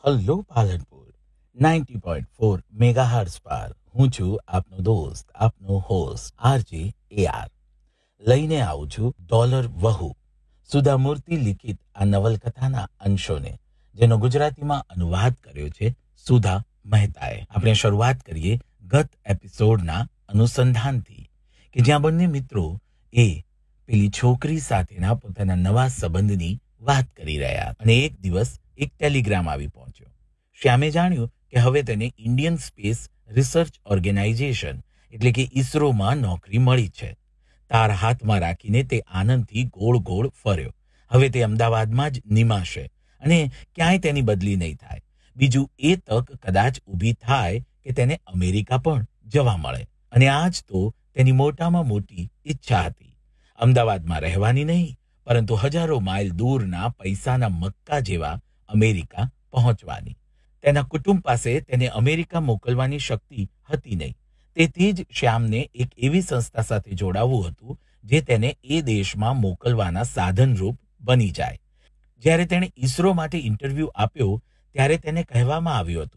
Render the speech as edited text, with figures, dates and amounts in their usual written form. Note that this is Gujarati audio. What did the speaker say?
હલો પાલનપુર 90.4 મેગાહર્ટ્ઝ પર હું છું આપનો દોસ્ત આપનો હોસ્ટ આરજે એઆર લઈને આવું છું ડોલર વહુ સુધા મૂર્તિ લિખિત આ નવલકથાના અંશોને જેનો ગુજરાતીમાં અનુવાદ કર્યો છે સુધા મહેતાએ. આપણે શરૂઆત કરીએ ગત એપિસોડના અનુસંધાનથી કે જ્યાં બંને મિત્રો એ પેલી છોકરી સાથેના પોતાના નવા સંબંધની વાત કરી રહ્યા અને એક દિવસ એક ટેલિગ્રામ આવી પહોંચ્યો. શ્યામે જાણ્યું કે હવે તેને ઇન્ડિયન સ્પેસ રિસર્ચ ઓર્ગેનાઇઝેશન એટલે કે ઇસરોમાં નોકરી મળી છે. તાર હાથમાં રાખીને તે આનંદથી ગોળ ગોળ ફર્યો. હવે તે અમદાવાદમાં જ નિમાશે અને ક્યાંય તેની બદલી નહીં થાય. બીજું એ તક કદાચ ઊભી થાય કે તેને અમેરિકા પણ જવા મળે અને આ જ તો તેની મોટામાં મોટી ઈચ્છા હતી. અમદાવાદમાં રહેવાની નહીં પરંતુ હજારો માઇલ દૂરના પૈસાના મક્કા જેવા અમેરિકા પહોંચવાની. તેના કુટુંબ પાસે તેને અમેરિકા મોકલવાની શક્તિ હતી નહીં. તેથી જ શ્યામને એક એવી સંસ્થા સાથે જોડાવવું હતું જે તેને એ દેશમાં મોકલવાના સાધનરૂપ બની જાય. જ્યારે તેણે ઈસરો માટે ઇન્ટરવ્યૂ આપ્યો ત્યારે તેને કહેવામાં આવ્યું હતું